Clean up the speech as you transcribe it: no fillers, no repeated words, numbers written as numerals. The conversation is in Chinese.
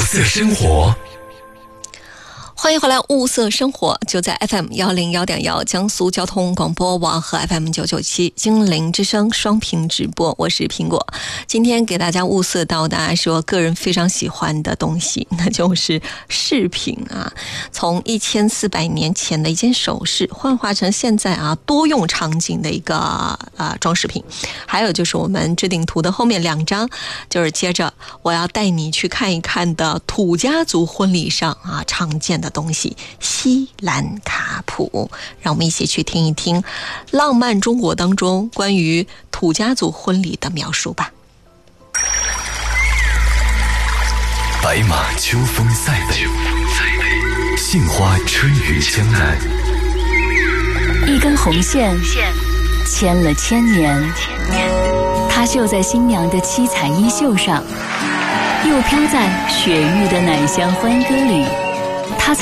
色生活， 欢迎回来，物色生活就在 FM101.1 江苏交通广播网和 FM997 精灵之声双屏直播，我是苹果。今天给大家物色到大家说个人非常喜欢的东西，那就是饰品啊。从1400年前的一件首饰幻化成现在多用场景的一个装饰品。还有就是我们置顶图的后面2张，就是接着我要带你去看一看的土家族婚礼上常见的东西，西兰卡普。让我们一起去听一听浪漫中国当中关于土家族婚礼的描述吧。 白马秋风塞北，杏花春雨江南。 一根红线牵了1000年，它绣在新娘的七彩衣袖上，又飘在雪域的奶香欢歌里。